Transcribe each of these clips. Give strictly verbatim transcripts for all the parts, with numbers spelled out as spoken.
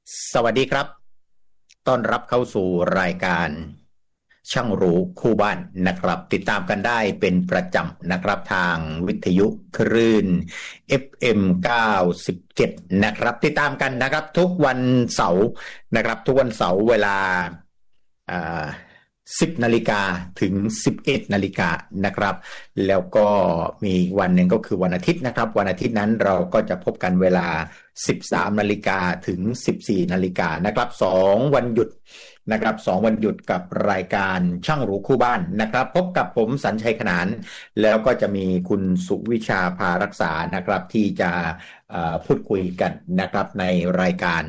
สวัสดีครับต้อนรับเข้าสู่รายการช่างรู้คู่บ้านนะครับติดตามกันได้เป็นประจำนะครับทางวิทยุคลื่น เอฟ เอ็ม เก้าสิบเจ็ดนะครับติดตามกันนะครับทุกวันเสาร์นะครับทุกวันเสาร์เวลาอ่าสิบนาฬิกาถึงสิบเอ็ดนาฬิกานะครับแล้วก็มีวันหนึ่งก็คือวันอาทิตย์นะครับวันอาทิตย์นั้นเราก็จะพบกันเวลาสิบสามนาฬิกาถึงสิบสี่นาฬิกานะครับสองวันหยุดนะครับสองวันหยุดกับรายการช่างรู้คู่บ้านนะครับพบกับผมสัญชัยขนานแล้วก็จะมีคุณสุวิชาภารักษานะครับที่จะพูดคุยกันนะครับในรายการ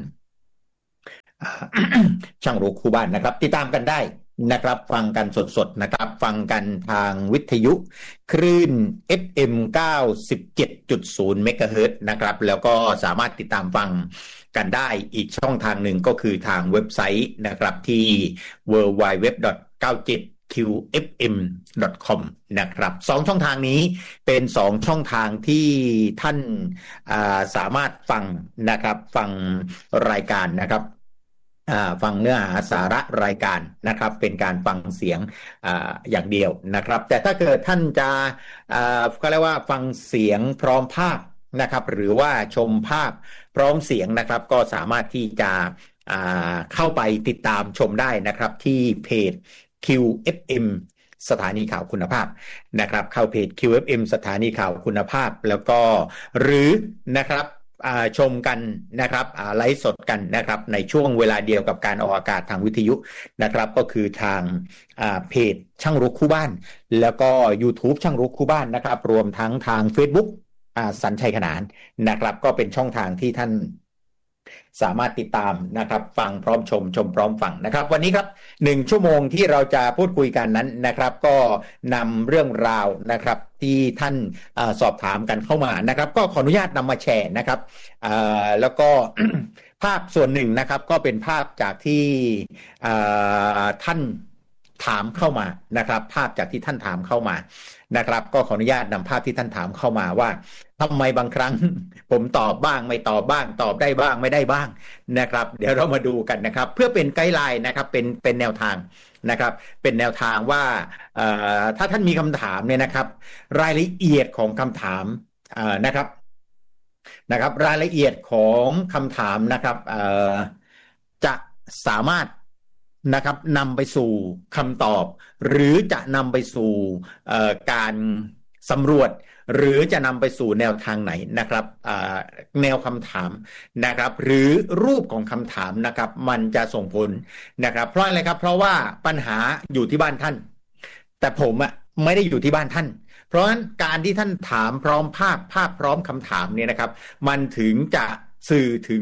ช่างรู้คู่บ้านนะครับติดตามกันได้นะครับฟังกันสดๆนะครับฟังกันทางวิทยุคลื่น เอฟ เอ็ม เก้าสิบเจ็ดจุดศูนย์ เมกะเฮิรตซ์นะครับแล้วก็สามารถติดตามฟังกันได้อีกช่องทางหนึ่งก็คือทางเว็บไซต์นะครับที่ ดับเบิลยู ดับเบิลยู ดับเบิลยู ดอท เก้าสิบเจ็ด คิว เอฟ เอ็ม ดอท คอม นะครับสองช่องทางนี้เป็นสองช่องทางที่ท่านสามารถฟังนะครับฟังรายการนะครับฟังเนื้อหาสาระรายการนะครับเป็นการฟังเสียง อ, อย่างเดียวนะครับแต่ถ้าเกิดท่านจะก็เรียกว่าฟังเสียงพร้อมภาพนะครับหรือว่าชมภาพพร้อมเสียงนะครับก็สามารถที่จะเข้าไปติดตามชมได้นะครับที่เพจ คิว เอฟ เอ็ม สถานีข่าวคุณภาพนะครับเข้าเพจ คิว เอฟ เอ็ม สถานีข่าวคุณภาพแล้วก็หรือนะครับชมกันนะครับไลฟ์สดกันนะครับในช่วงเวลาเดียวกับการออกอากาศทางวิทยุนะครับก็คือทางเพจช่างรู้คู่บ้านแล้วก็ YouTube ช่างรู้คู่บ้านนะครับรวมทั้งทาง Facebook สัญชัยขนานนะครับก็เป็นช่องทางที่ท่านสามารถติดตามนะครับฟังพร้อมชมชมพร้อมฟังนะครับวันนี้ครับหนึ่งชั่วโมงที่เราจะพูดคุยกันนั้นนะครับก็นำเรื่องราวนะครับที่ท่านอสอบถามกันเข้ามานะครับก็ขออนุญาตนำมาแชร์นะครับแล้วก็ ภาพส่วนหนึ่งนะครับก็เป็นภาพจากที่ท่านถามเข้ามานะครับภาพจากที่ท่านถามเข้ามานะครับก็ขออนุญาตนำภาพที่ท่านถามเข้ามาว่าทำไมบางครั้งผมตอบบ้างไม่ตอบบ้างตอบได้บ้างไม่ได้บ้างนะครับเดี๋ยวเรามาดูกันนะครับเพื่อเป็นไกด์ไลน์นะครับเป็นเป็นแนวทางนะครับเป็นแนวทางว่าถ้าท่านมีคำถามเนี่ยนะครับรายละเอียดของคำถามนะครับนะครับรายละเอียดของคำถามนะครับจะสามารถนะครับนำไปสู่คำตอบหรือจะนำไปสู่การสำรวจหรือจะนำไปสู่แนวทางไหนนะครับแนวคำถามนะครับหรือรูปของคำถามนะครับมันจะส่งผลนะครับเพราะอะไรครับเพราะว่าปัญหาอยู่ที่บ้านท่านแต่ผมอ่ะไม่ได้อยู่ที่บ้านท่านเพราะฉะนั้นการที่ท่านถามพร้อมภาพภาพพร้อมคำถามเนี่ยนะครับมันถึงจะสื่อถึง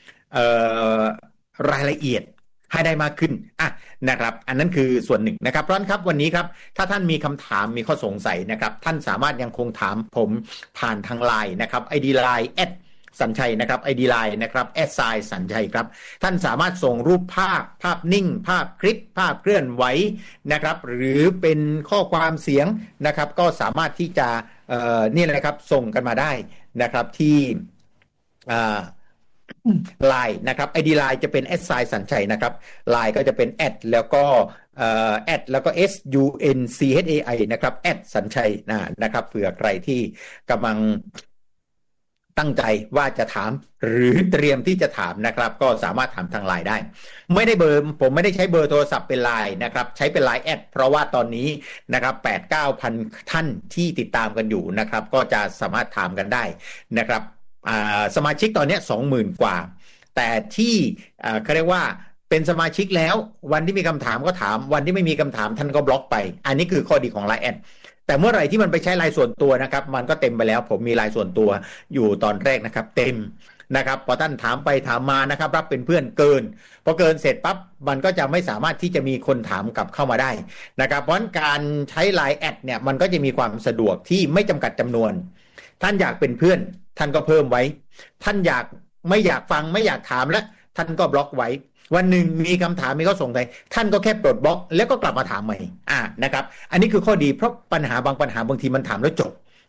รายละเอียดให้ได้มากขึ้นอ่ะนะครับอันนั้นคือส่วนหนึ่งนะครับเพราะฉะนั้นครับวันนี้ครับถ้าท่านมีคำถามมีข้อสงสัยนะครับท่านสามารถยังคงถามผมผ่านทาง ไลน์ นะครับ ไอ ดี ไลน์ แอท สัญชัยนะครับ ไอ ดี ไลน์ นะครับ แอท ไซน์ สัญชัยครับท่านสามารถส่งรูปภาพภาพนิ่งภาพคลิปภาพเคลื่อนไหวนะครับหรือเป็นข้อความเสียงนะครับก็สามารถที่จะเอ่อนี่แหละครับส่งกันมาได้นะครับที่อ่าไลน์นะครับ ไอ ดี ไลน์จะเป็นแอดไซน์สัญชัยนะครับไลน์ก็จะเป็นแอดแล้วก็เอ่อแอดแล้วก็ S U N C H A I นะครับแอดสัญชัยนะนะครับเผื่อใครที่กำลังตั้งใจว่าจะถามหรือเตรียมที่จะถามนะครับก็สามารถถามทางไลน์ได้ไม่ได้เบอร์ผมไม่ได้ใช้เบอร์โทรศัพท์เป็นไลน์นะครับใช้เป็นไลน์แอดเพราะว่าตอนนี้นะครับ แปดถึงเก้าพัน ท่านที่ติดตามกันอยู่นะครับก็จะสามารถถามกันได้นะครับสมาชิกตอนนี้ สองหมื่น กว่าแต่ที่เขาเรียกว่าเป็นสมาชิกแล้ววันที่มีคำถามก็ถามวันที่ไม่มีคำถามท่านก็บล็อกไปอันนี้คือข้อดีของ ไลน์ แอดแต่เมื่อไหร่ที่มันไปใช้ไลน์ส่วนตัวนะครับมันก็เต็มไปแล้วผมมีไลน์ส่วนตัวอยู่ตอนแรกนะครับเต็มนะครับพอท่านถามไปถามมานะครับรับเป็นเพื่อนเกินพอเกินเสร็จปั๊บมันก็จะไม่สามารถที่จะมีคนถามกลับเข้ามาได้นะครับเพราะการใช้ ไลน์ แอดเนี่ยมันก็จะมีความสะดวกที่ไม่จำกัดจำนวนท่านอยากเป็นเพื่อนท่านก็เพิ่มไว้ท่านอยากไม่อยากฟังไม่อยากถามแล้วท่านก็บล็อกไว้วันหนึ่งมีคำถามมีข้อสงสัยท่านก็แค่ปลดบล็อกแล้วก็กลับมาถามใหม่อ่านะครับอันนี้คือข้อดีเพราะปัญหาบางปัญหาบางทีมันถามแล้วจบ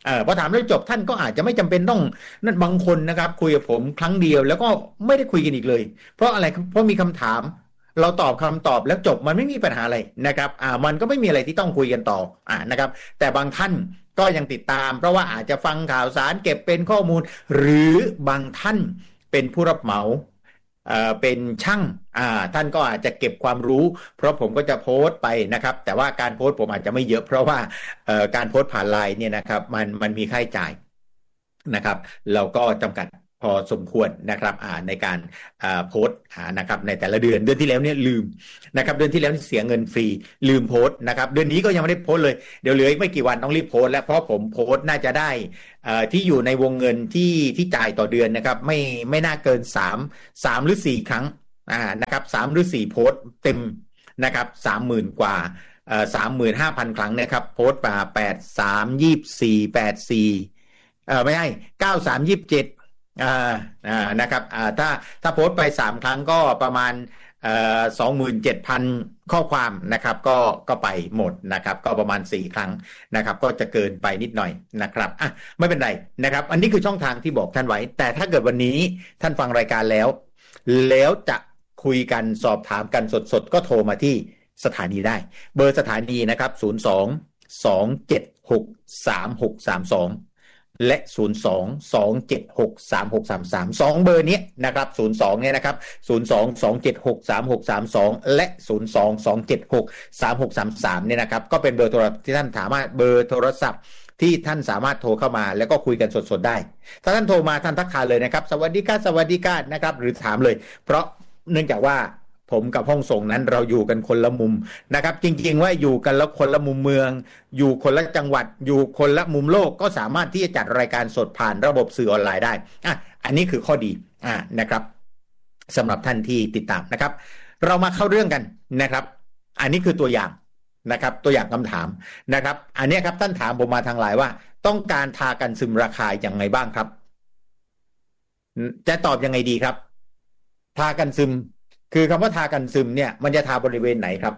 เออพอถามแล้วจบท่านก็อาจจะไม่จำเป็นต้องนั่นบางคนนะครับคุยกับผมครั้งเดียวแล้วก็ไม่ได้คุยกันอีกเลยเพราะอะไรเพราะมีคำถามเราตอบคำตอบแล้วจบมันไม่มีปัญหาอะไรนะครับอ่ามันก็ไม่มีอะไรที่ต้องคุยกันต่ออ่านะครับแต่บางท่านก็ยังติดตามเพราะว่าอาจจะฟังข่าวสารเก็บเป็นข้อมูลหรือบางท่านเป็นผู้รับเหมาเอ่อเป็นช่างอ่าท่านก็อาจจะเก็บความรู้เพราะผมก็จะโพสต์ไปนะครับแต่ว่าการโพสต์ผมอาจจะไม่เยอะเพราะว่าเอ่อการโพสต์ผ่านไลน์เนี่ยนะครับมันมันมีค่าใช้จ่ายนะครับเราก็จำกัดพอสมควรนะครับอ่าในการอ่าโพสต์อ่านะครับในแต่ละเดือนเดือนที่แล้วเนี่ยลืมนะครับเดือนที่แล้วเสียเงินฟรีลืมโพสต์นะครับเดือนนี้ก็ยังไม่ได้โพสต์เลยเดี๋ยวเหลืออีกไม่กี่วันต้องรีบโพสต์แล้วเพราะผมโพสต์น่าจะได้อ่าที่อยู่ในวงเงินที่ที่จ่ายต่อเดือนนะครับไม่ไม่น่าเกินสาม สามหรือสี่ครั้งอ่านะครับสามหรือสี่โพสต์เต็มนะครับสามหมื่นกว่าเอ่อสามหมื่นห้าพันครั้งนะครับโพสต์มาแปดสามยี่สี่แปดสี่เออไม่ใช่เก้าสามยี่เจ็ดอ่าอ่านะครับอ่าถ้าถ้าโพสต์ไปสามครั้งก็ประมาณเอ่อสองหมื่นเจ็ดพันข้อความนะครับก็ก็ไปหมดนะครับก็ประมาณสี่ครั้งนะครับก็จะเกินไปนิดหน่อยนะครับอ่ะไม่เป็นไรนะครับอันนี้คือช่องทางที่บอกท่านไว้แต่ถ้าเกิดวันนี้ท่านฟังรายการแล้วแล้วจะคุยกันสอบถามกันสดๆก็โทรมาที่สถานีได้เบอร์สถานีนะครับศูนย์ สอง สอง เจ็ด หก สาม หก สาม สองและศูนย์ สอง สอง เจ็ด หก สาม หก สาม สาม สองเบอร์นี้นะครับศูนย์ สองเนี่ยนะครับศูนย์ สอง สอง เจ็ด หก สาม หก สาม สองและศูนย์ สอง สอง เจ็ด หก สาม หก สาม สามเนี่ยนะครับก็เป็นเบอร์โทรศัพท์ที่ท่านสามารถเบอร์โทรศัพท์ที่ท่านสามารถโทรเข้ามาแล้วก็คุยกันสดๆได้ถ้าท่านโทรมาท่านทักทายเลยนะครับสวัสดีค่ะสวัสดีค่ะนะครับหรือถามเลยเพราะเนื่องจากว่าผมกับห้องส่งนั้นเราอยู่กันคนละมุมนะครับจริงๆว่าอยู่กันแล้วคนละมุมเมืองอยู่คนละจังหวัดอยู่คนละมุมโลกก็สามารถที่จะจัดรายการสดผ่านระบบสื่อออนไลน์ได้อ่ะอันนี้คือข้อดีอ่านะครับสำหรับท่านที่ติดตามนะครับเรามาเข้าเรื่องกันนะครับอันนี้คือตัวอย่างนะครับตัวอย่างคำถามนะครับอันนี้ครับท่านถามผมมาทางไลน์ว่าต้องการทากันซึมราคาอย่างไรบ้างครับจะตอบยังไงดีครับทากันซึมคือคำว่าทากันซึมเนี่ยมันจะทาบริเวณไหนครับ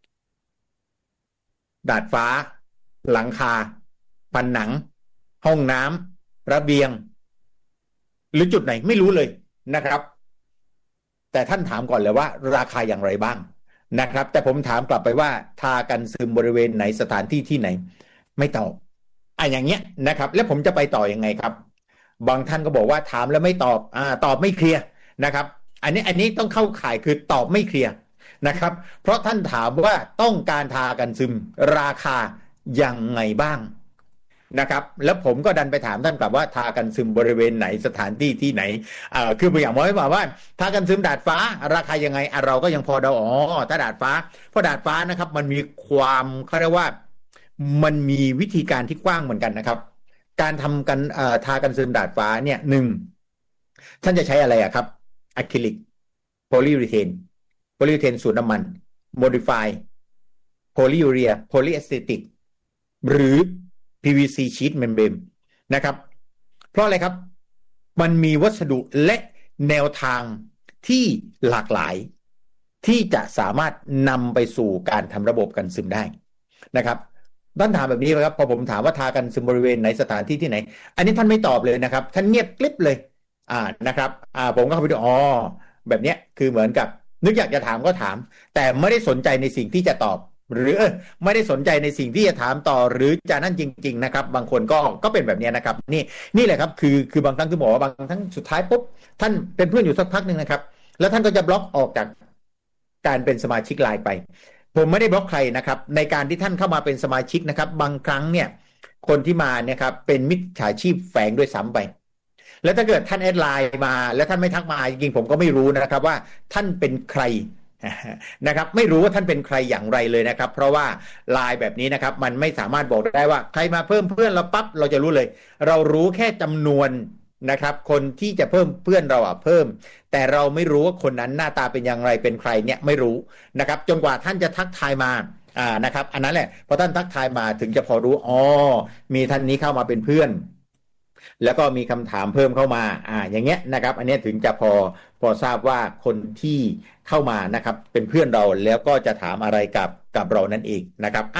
ดาดฟ้าหลังคาผนังห้องน้ำระเบียงหรือจุดไหนไม่รู้เลยนะครับแต่ท่านถามก่อนเลยว่าราคาอย่างไรบ้างนะครับแต่ผมถามกลับไปว่าทากันซึมบริเวณไหนสถานที่ที่ไหนไม่ตอบอ่ะอย่างเงี้ยนะครับแล้วผมจะไปต่อยังไงครับบางท่านก็บอกว่าถามแล้วไม่ตอบอ่าตอบไม่เคลียร์นะครับอันนี้อันนี้ต้องเข้าข่ายคือตอบไม่เคลียร์นะครับเพราะท่านถามว่าต้องการทากันซึมราคายังไงบ้างนะครับแล้วผมก็ดันไปถามท่านกลับว่าทากันซึมบริเวณไหนสถานที่ที่ไหนเอ่อคืออย่างหมอไม่บอกว่าทากันซึมดาดฟ้าราคายังไงอ่ะเราก็ยังพอเดาอ๋อถ้าดาดฟ้าเพราะดาดฟ้านะครับมันมีความเขาเรียกว่ามันมีวิธีการที่กว้างเหมือนกันนะครับการทำกันเอ่อทากันซึมดาดฟ้าเนี่ยหนึ่งท่านจะใช้อะไรอะครับอะคริลิกโพลียูรีเทนโพลียูรีเทนสูตรน้ำมันโมดิฟายโพลียูเรียโพลีเอสเตติกหรือ พี วี ซี sheet membrane นะครับเพราะอะไรครับมันมีวัสดุและแนวทางที่หลากหลายที่จะสามารถนำไปสู่การทำระบบกันซึมได้นะครับท่านถามแบบนี้ครับพอผมถามว่าทากันซึมบริเวณไหนสถานที่ที่ไหนอันนี้ท่านไม่ตอบเลยนะครับท่านเงียบกลิบเลยอ่านะครับอ่าผมก็เข้าไปดูอ๋อแบบเนี้ยคือเหมือนกับนึกอยากจะถามก็ถามแต่ไม่ได้สนใจในสิ่งที่จะตอบหรือไม่ได้สนใจในสิ่งที่จะถามต่อหรือจะนั่นจริงๆนะครับบางคนก็ก็เป็นแบบนี้นะครับนี่นี่แหละครับคือคือบางครั้งคือบอกว่าบางครั้งสุดท้ายปุ๊บท่านเป็นเพื่อนอยู่สักพักหนึ่งนะครับแล้วท่านก็จะบล็อกออกจากการเป็นสมาชิกไลน์ไปผมไม่ได้บล็อกใครนะครับในการที่ท่านเข้ามาเป็นสมาชิกนะครับบางครั้งเนี่ยคนที่มาเนี่ยครับเป็นมิจฉาชีพแฝงด้วยซ้ำไปแล้วถ้าเกิดท่านแอดไลน์มาแล้วท่านไม่ทักมาจริงๆผมก็ไม่รู้นะครับว่าท่านเป็นใครนะครับไม่รู้ว่าท่านเป็นใครอย่างไรเลยนะครับเพราะว่าไลน์แบบนี้นะครับมันไม่สามารถบอกได้ว่าใครมาเพิ่มเพื่อนเราปั๊บเราจะรู้เลยเรารู้แค่จำนวนนะครับคนที่จะเพิ่มเพื่อนเราอ่ะเพิ่มแต่เราไม่รู้ว่าคนนั้นหน้าตาเป็นอย่างไรเป็นใครเนี่ยไม่รู้นะครับจนกว่าท่านจะทักทายมาอ่านะครับอันนั้นแหละพอท่านทักทายมาถึงจะพอรู้อ๋อมีท่านนี้เข้ามาเป็นเพื่อนแล้วก็มีคำถามเพิ่มเข้ามาอ่าอย่างเงี้ยนะครับอันนี้ถึงจะพอพอทราบว่าคนที่เข้ามานะครับเป็นเพื่อนเราแล้วก็จะถามอะไรกับกับเรานั่นเองนะครับอ่ะ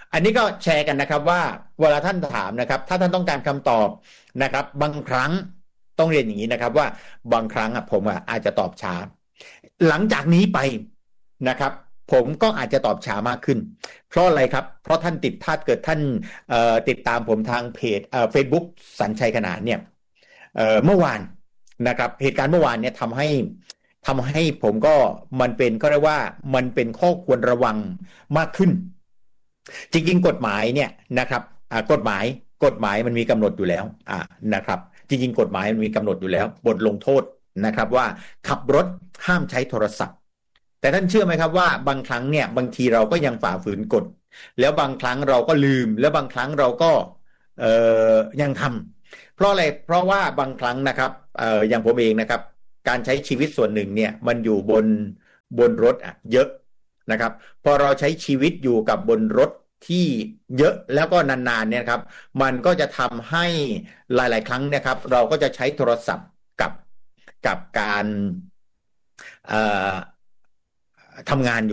อันนี้ก็แชร์กันนะครับว่าเวลาท่านถามนะครับถ้าท่านต้องการคำตอบนะครับบางครั้งต้องเรียนอย่างนี้นะครับว่าบางครั้งอ่ะผมอ่ะอาจจะตอบช้าหลังจากนี้ไปนะครับผมก็อาจจะตอบช้ามากขึ้นเพราะอะไรครับเพราะท่านติดถ้าเกิดท่านเอ่อติดตามผมทางเพจเอ่อ Facebook สัญชัยขนานเนี่ยเอ่อเมื่อวานนะครับเหตุการณ์เมื่อวานเนี่ยทำให้ทำให้ผมก็มันเป็นก็เรียกว่ามันเป็นข้อควรระวังมากขึ้นจริงๆกฎหมายเนี่ยนะครับอ่ากฎหมายกฎหมายมันมีกำหนดอยู่แล้วอ่านะครับจริงๆกฎหมายมันมีกำหนดอยู่แล้วบทลงโทษนะครับว่าขับรถห้ามใช้โทรศัพท์แต่ท่านเชื่อไหมครับว่าบางครั้งเนี่ยบางทีเราก็ยังฝ่าฝืนกฎแล้วบางครั้งเราก็ลืมแล้วบางครั้งเราก็เอ่อยังทำเพราะอะไรเพราะว่าบางครั้งนะครับเอ่ออย่างผมเองนะครับการใช้ชีวิตส่วนหนึ่งเนี่ยมันอยู่บนบนรถอ่ะเยอะนะครับพอเราใช้ชีวิตอยู่กับบนรถที่เยอะแล้วก็นานๆเนี่ยครับมันก็จะทำให้หลายๆครั้งนะครับเราก็จะใช้โทรศัพท์กับกับการเอ่อทำงานอยู่